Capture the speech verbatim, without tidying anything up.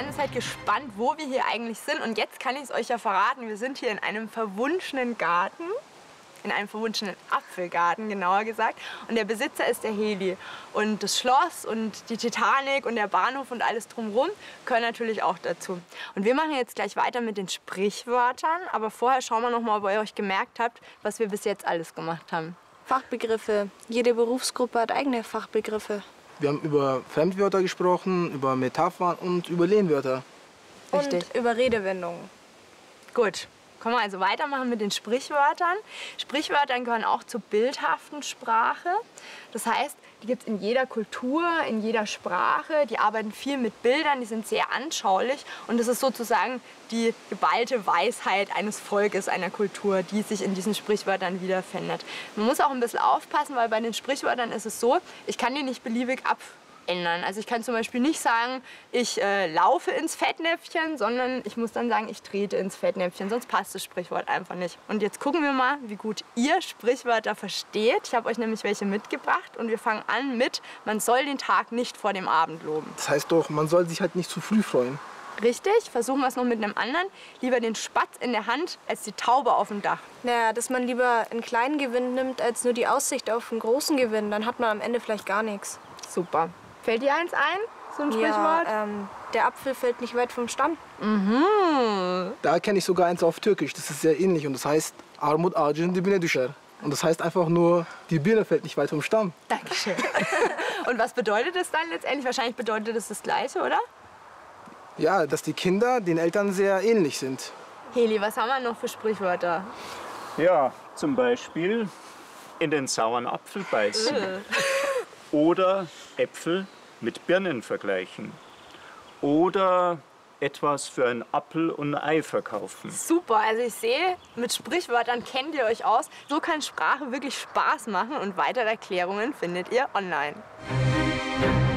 ganze Zeit gespannt, wo wir hier eigentlich sind. Und jetzt kann ich es euch ja verraten. Wir sind hier in einem verwunschenen Garten. In einem verwunschenen Apfelgarten, genauer gesagt. Und der Besitzer ist der Heli. Und das Schloss und die Titanic und der Bahnhof und alles drumherum gehören natürlich auch dazu. Und wir machen jetzt gleich weiter mit den Sprichwörtern. Aber vorher schauen wir noch mal, ob ihr euch gemerkt habt, was wir bis jetzt alles gemacht haben. Fachbegriffe. Jede Berufsgruppe hat eigene Fachbegriffe. Wir haben über Fremdwörter gesprochen, über Metaphern und über Lehnwörter. Richtig. Und über Redewendungen. Gut. Können wir also weitermachen mit den Sprichwörtern. Sprichwörtern gehören auch zur bildhaften Sprache. Das heißt, die gibt es in jeder Kultur, in jeder Sprache. Die arbeiten viel mit Bildern, die sind sehr anschaulich. Und das ist sozusagen die geballte Weisheit eines Volkes, einer Kultur, die sich in diesen Sprichwörtern wiederfindet. Man muss auch ein bisschen aufpassen, weil bei den Sprichwörtern ist es so, ich kann die nicht beliebig abändern. Also ich kann zum Beispiel nicht sagen, ich äh, laufe ins Fettnäpfchen, sondern ich muss dann sagen, ich trete ins Fettnäpfchen, sonst passt das Sprichwort einfach nicht. Und jetzt gucken wir mal, wie gut ihr Sprichwörter versteht. Ich habe euch nämlich welche mitgebracht und wir fangen an mit, man soll den Tag nicht vor dem Abend loben. Das heißt doch, man soll sich halt nicht zu früh freuen. Richtig, versuchen wir es noch mit einem anderen. Lieber den Spatz in der Hand als die Taube auf dem Dach. Naja, dass man lieber einen kleinen Gewinn nimmt, als nur die Aussicht auf einen großen Gewinn. Dann hat man am Ende vielleicht gar nichts. Super. Fällt dir eins ein, so ein Sprichwort? Ja, ähm, der Apfel fällt nicht weit vom Stamm. Mhm. Da kenne ich sogar eins auf Türkisch, das ist sehr ähnlich und das heißt Armut ağacın dibine düşer. Und das heißt einfach nur, die Birne fällt nicht weit vom Stamm. Dankeschön. Und was bedeutet das dann letztendlich? Wahrscheinlich bedeutet das das Gleiche, oder? Ja, dass die Kinder den Eltern sehr ähnlich sind. Heli, was haben wir noch für Sprichwörter? Ja, zum Beispiel in den sauren Apfel beißen. Oder Äpfel mit Birnen vergleichen. Oder etwas für ein Apfel und ein Ei verkaufen. Super, also ich sehe, mit Sprichwörtern kennt ihr euch aus. So kann Sprache wirklich Spaß machen und weitere Erklärungen findet ihr online.